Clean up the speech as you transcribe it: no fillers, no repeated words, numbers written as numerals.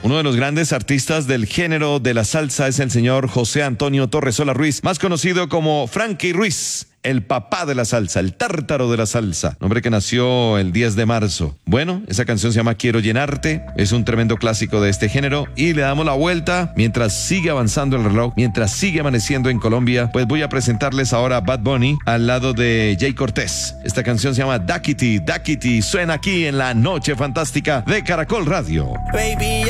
Uno de los grandes artistas del género de la salsa es el señor José Antonio Torresola Ruiz, más conocido como Frankie Ruiz. El papá de la salsa, el tártaro de la salsa, nombre que nació el 10 de marzo. Bueno, esa canción se llama Quiero Llenarte, es un tremendo clásico de este género y le damos la vuelta mientras sigue avanzando el reloj, mientras sigue amaneciendo en Colombia. Pues voy a presentarles ahora a Bad Bunny al lado de Jay Cortés. Esta canción se llama Daquiti, Daquiti, suena aquí en la Noche Fantástica de Caracol Radio. Baby,